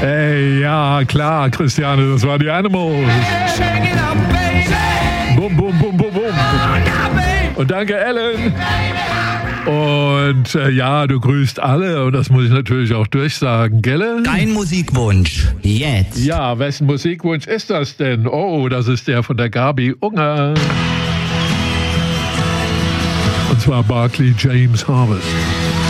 Ey, ja, klar, Christiane, das war die Animals. Bum, bum, bum, bum, bum. Und danke, Ellen. Und ja, du grüßt alle und das muss ich natürlich auch durchsagen, gell? Dein Musikwunsch, jetzt. Ja, wessen Musikwunsch ist das denn? Oh, das ist der von der Gabi Unger. Und zwar Barclay James Harvest.